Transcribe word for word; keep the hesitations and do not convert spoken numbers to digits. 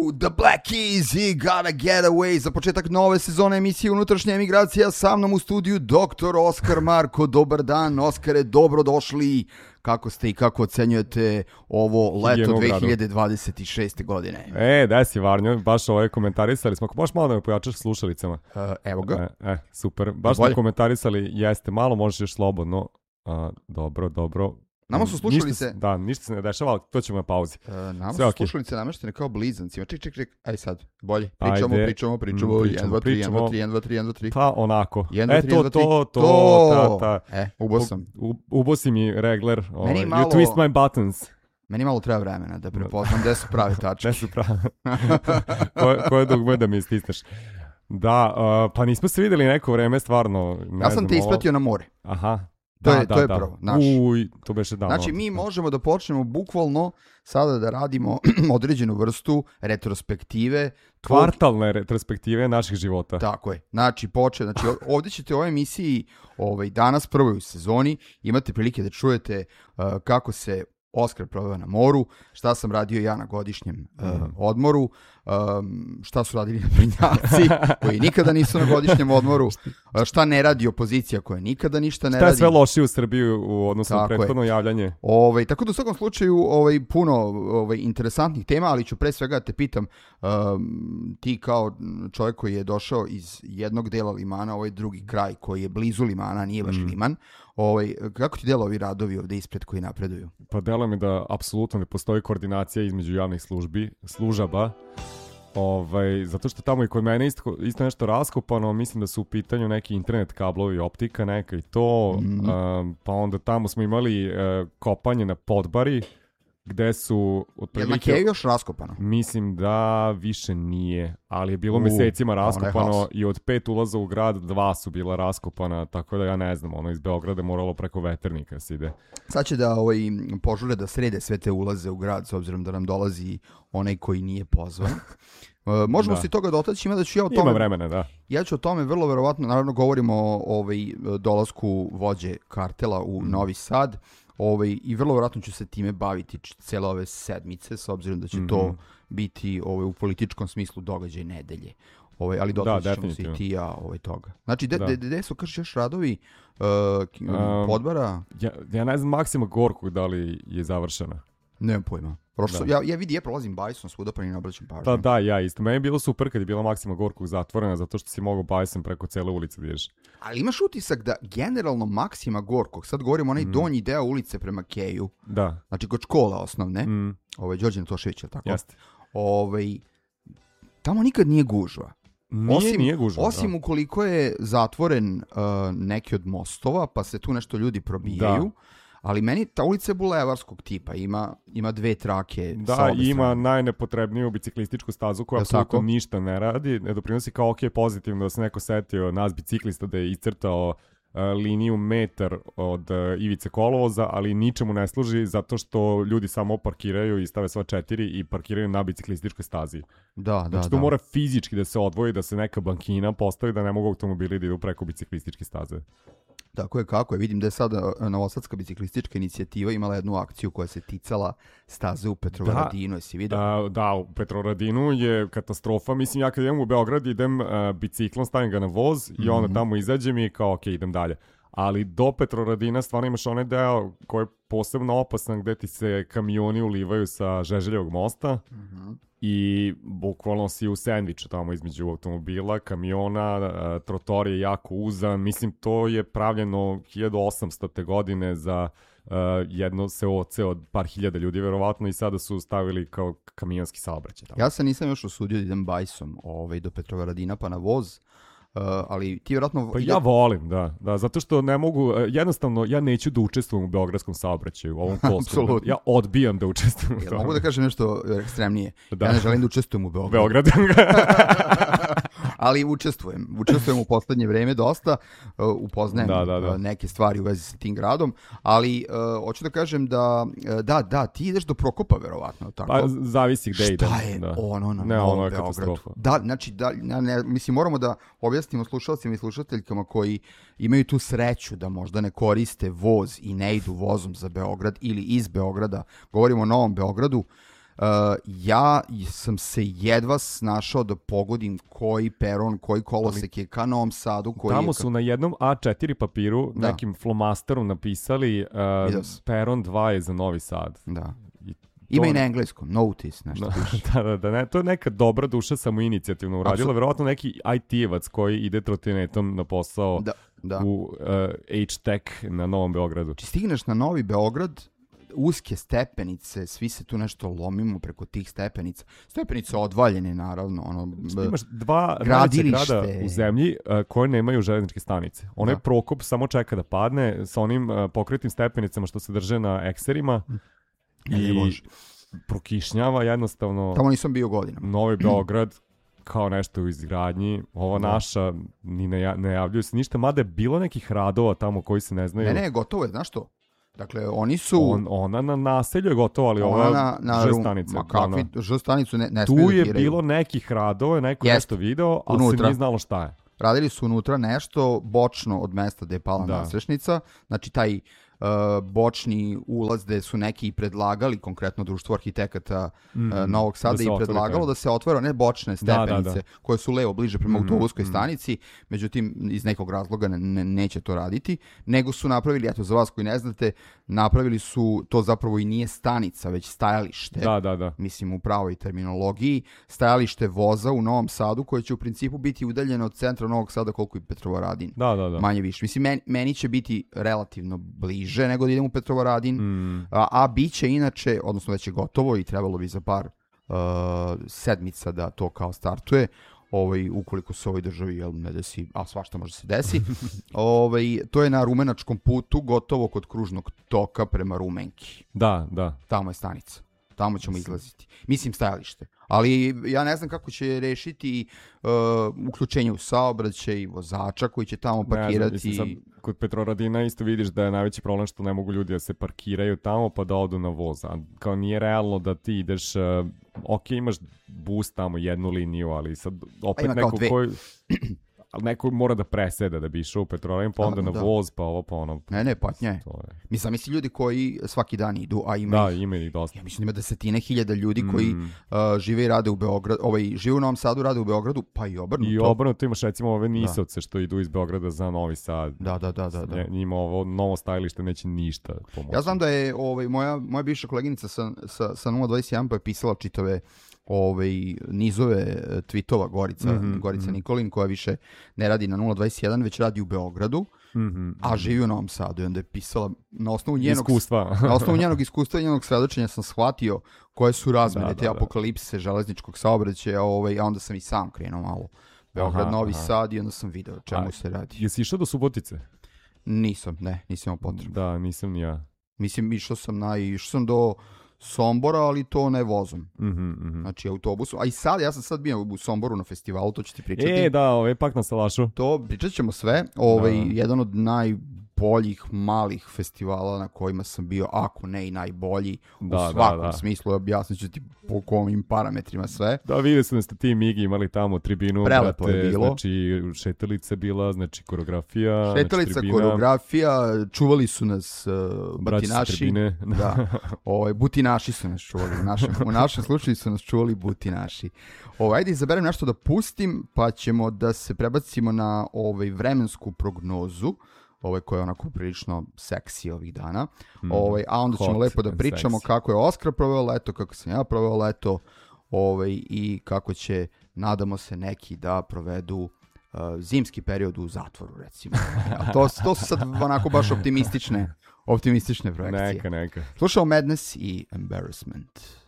Woo! The Black Keys i Gotta Get Away za početak nove sezone emisije Unutrašnja emigracija. Sa mnom u studiju doktor Oskar Marko. Dobar dan, Oskare, dobrodošli. Kako ste i kako ocenjujete ovo leto dve hiljade dvadeset šeste. godine? E, da si Varnjo, baš ovaj komentarisali smo. Ako možeš malo da me pojačaš slušalicama. Uh, evo ga. E, e super. Baš smo komentarisali, jeste, malo možeš još slobodno. Uh, dobro, dobro. Nama su slušalice... Ništa, da, ništa se ne dešava, ali to ćemo na pauzi. Uh, nama Sve su okay. slušalice nameštene kao blizancima. Ček, ček, ček, aj sad, bolje. Pričamo, Ajde. pričamo, pričamo, jedan, dva, tri, jedan, dva, tri, jedan, dva, tri, jedan, dva, tri. Pa onako. jedan, dva, tri, e, to, to, to, to, ta, ta. E, ubo sam. U, ubo si mi regler. Ovaj. Malo... You twist my buttons. Meni malo treba vremena da prepoznam gde su prave tačke. Gde su prave. ko, koje dugme da mi stisneš. Da, uh, pa nismo se videli neko vreme, stvarno. Ne ja sam znam, te ispratio ovo... na more. Aha. To da, je, da, to je da. prvo. Naš. Uj, to beše davno. Znači, mi možemo da počnemo bukvalno sada da radimo određenu vrstu retrospektive. Kvartalne retrospektive naših života. Tako je. Znači, poče, znači ovdje ćete u ovoj emisiji ovaj, danas prvoj u sezoni imate prilike da čujete uh, kako se Oskar proveo na moru, šta sam radio ja na godišnjem uh, odmoru, um, šta su radili naprednjaci koji nikada nisu na godišnjem odmoru, uh, šta ne radi opozicija koja nikada ništa ne šta radi. Šta je sve lošije u Srbiji u odnosu na prethodno javljanje? Ovaj, tako da u svakom slučaju ovaj, puno ovaj, interesantnih tema, ali ću pre svega te pitam, um, ti kao čovjek koji je došao iz jednog dela limana, ovaj drugi kraj koji je blizu limana, nije baš mm. liman, ovaj, kako ti delo ovi radovi ovdje ispred koji napreduju? Pa delo mi da apsolutno ne postoji koordinacija između javnih službi, služaba, ovaj, zato što tamo i kod mene isto, isto nešto raskopano, mislim da su u pitanju neki internet kablovi, optika neka i to, mm. um, pa onda tamo smo imali uh, kopanje na Podbari, gde su... Je li na Keju još raskopano? Mislim da više nije, ali je bilo uh, mesecima raskopano i od pet ulaza u grad dva su bila raskopana, tako da ja ne znam, ono iz Beograda moralo preko Veternika se ide. Sad će da ovaj, požure da srede sve te ulaze u grad, s obzirom da nam dolazi onaj koji nije pozvan. Uh, možemo da. se toga dotaći, ima da ću ja o tome... Ima vremena, da. Ja ću o tome vrlo verovatno, naravno govorimo o ovaj, dolasku vođe kartela u mm. Novi Sad, ovaj, i vrlo verovatno ću se time baviti cele ove sedmice, s obzirom da će mm-hmm. to biti ovaj, u političkom smislu događaj nedelje. Ovaj, ali dotaći ćemo se i ti ja ovaj, toga. Znači, gde su kažeš još radovi uh, um, Podbara? Ja, ja ne znam Maksima Gorkog da li je završena. Nemam pojma. Prošlo, ja, ja vidi, ja prolazim Bajsom svuda pa ni ne obraćam pažnju. Da, da, ja isto. Meni je bilo super kad je bila Maksima Gorkog zatvorena zato što si mogao Bajsom preko cele ulice da ideš. Ali imaš utisak da generalno Maksima Gorkog, sad govorimo onaj mm. donji deo ulice prema Keju, da. Znači kod škola osnovne, mm. ovaj, Đorđe Natošević, je tako? Jeste. Ovaj, tamo nikad nije gužva. Nije, osim, nije gužva. Osim da. ukoliko je zatvoren uh, neki od mostova, pa se tu nešto ljudi probijaju. Da. Ali meni ta ulica je bulevarskog tipa, ima, ima dve trake. Da, sa ima strane. Najnepotrebniju biciklističku stazu koja apsolutno ništa ne radi. Ne doprinosi kao ok, pozitivno da se neko setio nas biciklista da je iscrtao uh, liniju metar od uh, ivice kolovoza, ali ničemu ne služi zato što ljudi samo parkiraju i stave sva četiri i parkiraju na biciklističkoj stazi. Da, da, znači to da. mora fizički da se odvoji, da se neka bankina postavi da ne mogu automobili da idu preko biciklističke staze. Tako je, kako je. Vidim da je sada Novosadska biciklistička inicijativa imala jednu akciju koja se ticala staze u Petrovaradinu. Jesi vidio? Da, da, u Petrovaradinu je katastrofa. Mislim, ja kad idem u Beograd idem uh, biciklom, stavim ga na voz mm-hmm. i onda tamo izađem i kao, ok, idem dalje. Ali do Petrovaradina stvarno imaš onaj deo koji je posebno opasan gde ti se kamioni ulivaju sa Žeželjevog mosta. Mm-hmm. I bukvalno si u sendviču tamo između automobila, kamiona, uh, trotor je jako uzan. Mislim, to je pravljeno hiljadu osamstote godine za uh, jedno seoce od par hiljada ljudi, verovatno, i sada su stavili kao kamionski saobraćaj tamo. Ja se nisam još usudio da idem bajsom ovaj, do Petrovaradina pa na voz. Uh, ali ti vjerojatno... Pa ja volim, da, da, zato što ne mogu, uh, jednostavno, ja neću da učestvujem u beogradskom saobraćaju, u ovom kolskom. Ja odbijam da učestvujem u ja, tome. Mogu da kažem nešto ekstremnije. Da. Ja ne želim da učestvujem u Beogradu. Beogradu. Ali učestvujem. Učestvujem u poslednje vreme dosta, uh, upoznajem da, da, da. neke stvari u vezi sa tim gradom, ali uh, hoću da kažem da, da, da, ti ideš do Prokopa, verovatno. Tako? Pa zavisi gde idem. Šta je da. ono na ne, Novom ono je Beogradu? Katastrofa. Da, znači, da, ne, mislim, moramo da objasnimo slušalcima i slušateljkama koji imaju tu sreću da možda ne koriste voz i ne idu vozom za Beograd ili iz Beograda, govorimo o Novom Beogradu. ja sam se jedva snašao da pogodim koji peron, koji kolosek je ka Novom Sadu. Koji tamo je ka... su na jednom A četiri papiru da. nekim flomasterom napisali uh, peron dva je za Novi Sad. Da. Ima i na engleskom, notice, nešto da, piše. Da, da, da, ne, to je neka dobra duša samo inicijativno uradila, Absolut. Verovatno neki I T-evac koji ide trotinetom na posao da, da. u uh, H-Tech na Novom Beogradu. Či stigneš na Novi Beograd, uske stepenice, svi se tu nešto lomimo preko tih stepenica. Stepenice odvaljene, naravno. Ono, b- imaš dva najveća grada u zemlji uh, koje nemaju železničke stanice. Onaj Prokop samo čeka da padne sa onim uh, pokretnim stepenicama što se drže na ekserima. I može. Prokišnjava jednostavno. Tamo nisam bio godinama. Novi Beograd kao nešto u izgradnji. Ova da. naša ni ne, ne javljaju se ništa, mada je bilo nekih radova tamo koji se ne znaju. Ne, ne, gotovo je, znaš što? Dakle, oni su... On, ona na naselju je gotova, ali ova na, na Ž-stanice. Ma kakvi, Ž-stanicu ne, ne tu smiju je da tiraju. bilo nekih radova, neko Jest. nešto video, ali unutra se nije znalo šta je. Radili su unutra nešto bočno od mesta gde je pala da. nasrešnica. Znači, taj uh, bočni ulaz gde su neki predlagali, konkretno Društvo arhitekata mm, uh, Novog Sada da i predlagalo da se otvara ne bočne stepenice da, da, da. koje su levo bliže prema mm, autobuskoj mm. stanici, međutim iz nekog razloga ne, ne, neće to raditi, nego su napravili, eto za vas koji ne znate, napravili su, to zapravo i nije stanica, već stajalište. Da, da, da. Mislim u pravoj terminologiji, stajalište voza u Novom Sadu koje će u principu biti udaljeno od centra Novog Sada koliko i Petrovaradin. Da, da, da. Manje više. Mislim, meni, meni će biti relativno bliže nego da idem u Petrovaradin, mm. a, a bit će inače, odnosno već je gotovo i trebalo bi za par uh, sedmica da to kao startuje, ovaj, ukoliko se u ovoj državi jel, ne desi, a svašta može se desi. ovaj, to je na Rumenačkom putu, gotovo kod kružnog toka prema Rumenki. Da, da. Tamo je stanica. Tamo ćemo izlaziti. Mislim stajalište. Ali ja ne znam kako će rešiti uh, uključenje u saobraćaj vozača koji će tamo parkirati. Ne znam, sad, kod Petrovaradina isto vidiš da je najveći problem što ne mogu ljudi da se parkiraju tamo pa da odu na voz. A kao nije realno da ti ideš, uh, ok, imaš bus tamo jednu liniju, ali sad opet neko koji... Ali neko mora da preseda da bi išao u Petrovaradin, pa onda da, na da. voz, pa ovo, pa ono. Ne, ne, patnja je. Mi zamisli ljudi koji svaki dan idu, a ima da, ih, ima ih dosta. Ja mislim da ima desetine hiljada ljudi mm. koji uh, žive i rade u Beogradu, ovaj, žive u Novom Sadu, rade u Beogradu, pa i obrnuto. I obrnuto imaš recimo ove Nisovce da. što idu iz Beograda za Novi Sad. Da, da, da. da, da. Njima ovo novo stajalište neće ništa pomoći. Ja znam da je ovaj, moja, moja bivša koleginica sa, sa, sa nula dvadeset jedan pa je pisala čitave ovaj, nizove tweetova Gorica, mm-hmm, Gorica mm-hmm. Nikolin, koja više ne radi na nula dvadeset jedan, već radi u Beogradu, mm-hmm, a živi u Novom Sadu. I onda je pisala, na osnovu njenog iskustva, na osnovu njenog iskustva i njenog svedočenja sam shvatio koje su razmere da, te da, apokalipse da. železničkog saobraćaja, ovaj, a onda sam i sam krenuo malo. Beograd, aha, Novi aha. Sad i onda sam video o čemu a, se radi. Jesi išao do Subotice? Nisam, ne, nisam imao potrebu. Da, nisam ni ja. Mislim, išao sam, na, išao sam do Sombora, ali to ne vozom. Mm-hmm, mm-hmm. Znači autobusom. A i sad, ja sam sad bio u Somboru na festivalu, to ću ti pričati. E, da, ovaj pak na Salašu. To, pričat ćemo sve. Ovaj, da. Jedan od najboljih malih festivala na kojima sam bio, ako ne i najbolji, da, u svakom da, da. smislu, objasnit ću ti po kojim parametrima sve. Da, vidio sam da ste ti Migi imali tamo tribinu, prelepo brate, je bilo. Znači šetalica bila, znači koreografija. Šetalica, znači, koreografija, čuvali su nas uh, batinaši. Da, ovaj, butinaši su nas čuvali, u našem, u našem slučaju su nas čuvali butinaši. Ovaj, ajde izaberem nešto da pustim, pa ćemo da se prebacimo na ovaj, vremensku prognozu, ovaj, koja je onako prilično seksi ovih dana, mm, ovaj, a onda ćemo lepo da pričamo sexy. Kako je Oskar proveo leto, kako sam ja proveo leto, ovaj, i kako će, nadamo se, neki da provedu uh, zimski period u zatvoru, recimo. A to, to su sad onako baš optimistične, optimistične projekcije. Neka, neka. Slušao Madness i Embarrassment.